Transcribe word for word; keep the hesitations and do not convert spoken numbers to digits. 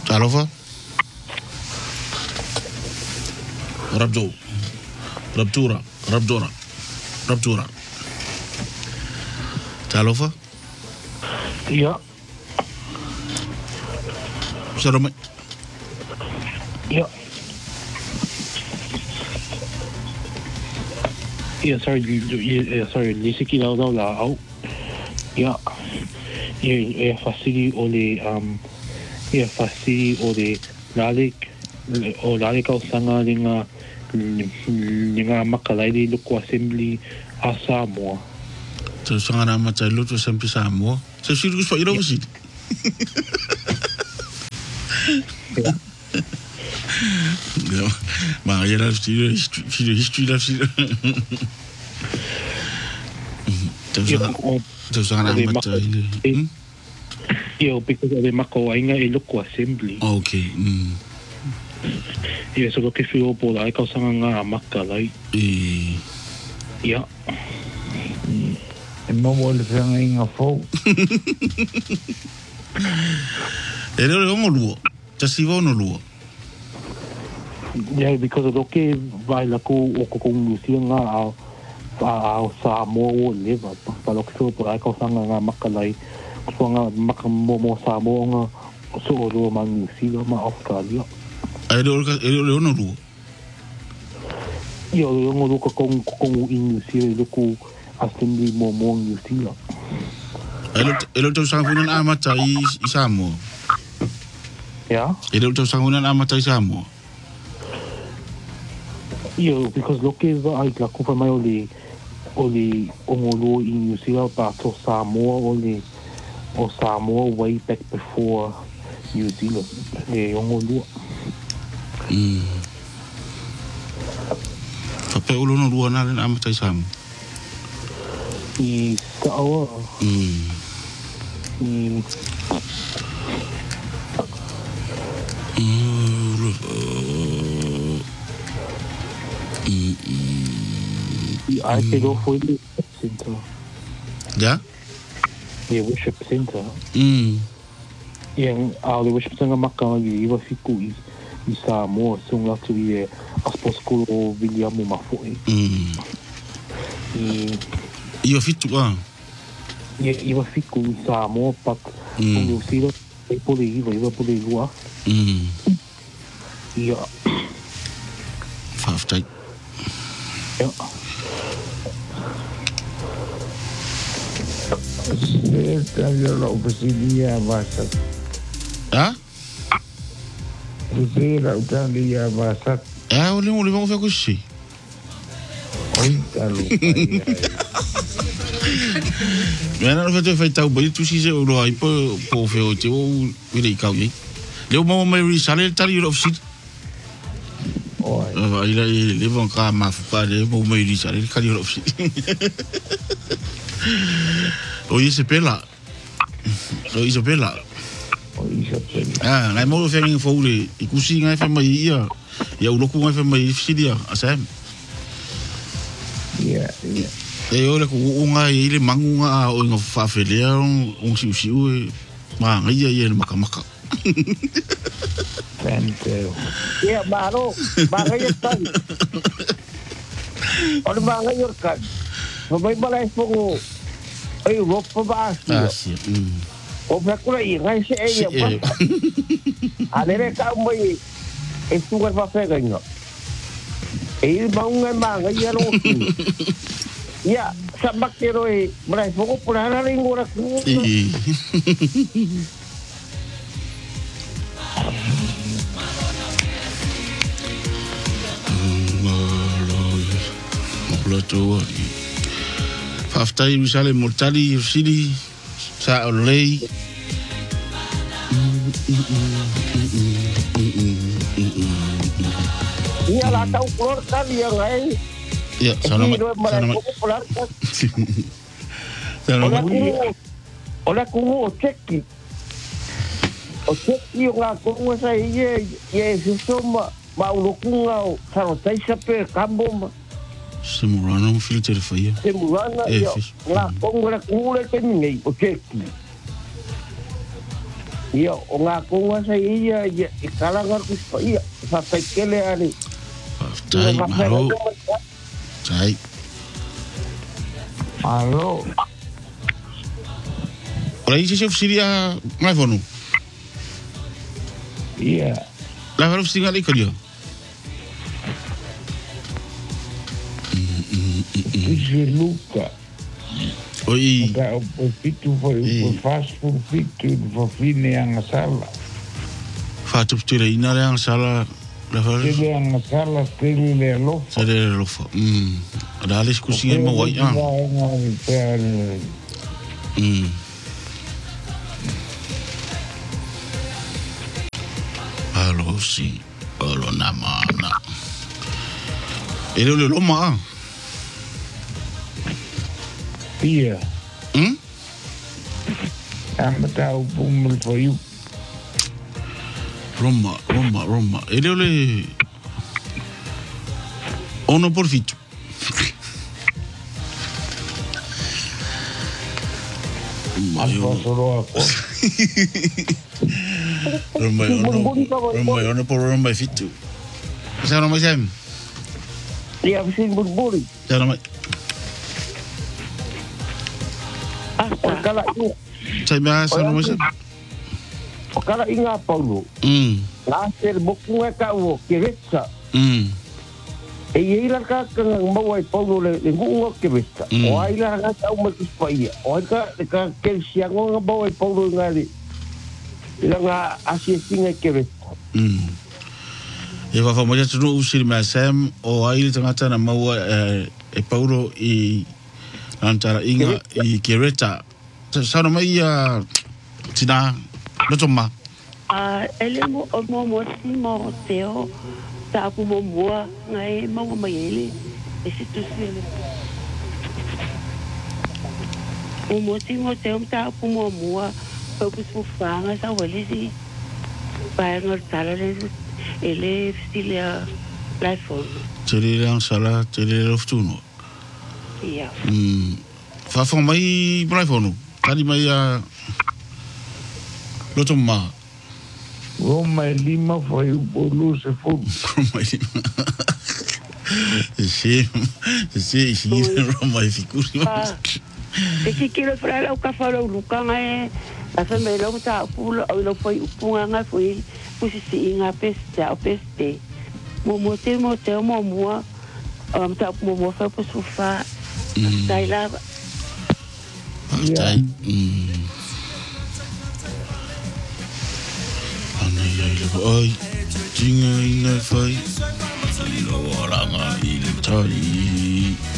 Alofa? Rabdo. Rabtura. Rabdora. Rabtura. Alofa? Ja. Sarome. Ja. Ja, sorry, ja, sorry, lisiki daw daw lao. Ja. Ja, ja, fasili ole um ja, fasili ole lalik o lalik au sanga linga linga makalai di luku assembly a Samoa. So sanga na matai lutu sempre Samoa. So siru kuspa iro usi. Ja. Maar je hebt hier hier history dat zie. Zo zo gaan we met Yo, because of the mako ainga e luku assembly. Okay. Mm. Yeah, so look if you po lai ka sanga nga makalai. Eh. Ja. E mo le fanga inga fo. E le o luo. Just ivo no luo. Yeah, because of okay vai la ko o ko ko musia nga a a Samoa o leva pa lo ko po lai ka sanga nga makalai. So nga makamo mo Samoa nga so o man musia ma Australia. Ai le e le no luo. Yo le ngo ko ko ko in musia le ko assembly mo mo musia. Ai le e le to sangunan amata i Samoa. Ja. E le to sangunan amata i Samoa. Yo, because look is I la kupa mai oli oli omolo in New Zealand pa to Samoa oli o Samoa way back before New Zealand. E omolo. Mm. Pape ulo no lua na le amata i Samoa. I sawa. Mm. I I paid off with the center. Ja? Yeah, worship center. Mm. Yang ali worship center makanga i iwa fiku i i Samoa sung la tu i a sports school o William Mafoi. Mm. I Iwa fitu ah. i iwa fiku i Samoa pak o New Zealand e pole iwa iwa pole lua. Mm. Ja. Faftai. Ja. Esta yo la oficina basa. Ah? Esta la oficina basa. Ah, ole ole vamos ver com isso. Oi, calo. Mena no feito feito o bonito se se o ai po po feo te o vire kau ye. Leo mo mai risale tali o ofisi. Oi. Vai lá e leva um carro mais focado mo mai risale kali o ofisi. O isso pela. O isso pela. Oi, isso pela. Ah, ngai mo fe ngi fo le i kusi ngai fe mai ia. Ia o loku ngai fe mai fidia asem. Yeah, yeah. E ora ko unga i le mangunga o nga fa felea un si si o ma ngai ia maka maka. Tanteo. Iya, baru, baru kan. Orang baru kan. Babai balai pun. Ayo, apa bahas? Asia. O pekula i ngai se e ia. Alere ka mai e tuar pa fega inga. E bangungan manga ia ro. Ya, sabak kero e balai pun pura ring ora ku. Plato Faftai misale mortali sili sa olei Iya lah tahu keluar kan yang lain. Ya, sana sana. Ola kumu, ola kumu o ceki. O ceki nga kumu sa iye ye sistema ma ulokunga sa tai sape kambo. Semurana um filho ter feia. Semurana yo. Nga kongra kumu le teni o ceki. Ia, o ngā konga sa ia, ia, i kalangar kus pa ia, whawhaikele ari. Tai, maro. Tai. Alo. Ora i se se fsiri a ngai whonu. Ia. La wharu fsiri ngā leika lia. Ise luka. Oi. Ka o po fitu foi o fast food fitu fo fine anga sala. Whātup tira ina rea sala. La wharu. Tele anga sala tele le lofa. Sere le lofa. Mm. Ada ales kusinga i mawai. Ah. Mm. Alo si. Alo nama na. Ele le loma. Ia. Hmm? Anga tau pumul fo iu. Roma, Roma, Roma. Ele le ono por fitu. Alfa soro ako. Roma, ono, Roma, ono por Roma fitu. Sa Roma sem. Ia, visin burburi. Sa Roma. O kala inga, Sa mea sa Roma sem. o kala inga paulo. Mm. Ngā ser bokunga ka uo, ke retsa. Mm. E ieira ka ka ngau ai paulo le le ngunga ke retsa. Mm. O ai la nga tau mai kus pa ia. O ai ka, ka ke siango nga bau ai paulo nga li. Ila nga asia singa ke retsa. Mm. E wa fa mo tu no usiri ma Sam o ai le tangata na maua e, e Paulo i antara inga i Kereta. Sa no mai a tina loto ma. Ah, ele mo mo mo si mo teo ta pu mo mo ngai mo mo ele e se tu se le mo mo si mo teo ta pu mo mo pa pu su fanga sa wele si pa ngor tala le ele stilia life on Tere le ang sala, tere le oftuno. ia Mm. Fa fa mai brai fono. Tani mai a loto ma. Roma e lima foi o bolu se fu. Mai. Si, si, si, Roma e fikuri. Ah. Te ki kilo fra la ka fa lo luka ngai a fa me lo ta pu lo lo foi upunga ngai foi pusi si inga peste a peste mo mo te mo te mo mo am ta mo mo fa pu su fa dai la Tai. Mm. Ana ia i le ai. Tinga ina fai. Ilo waranga i le tai.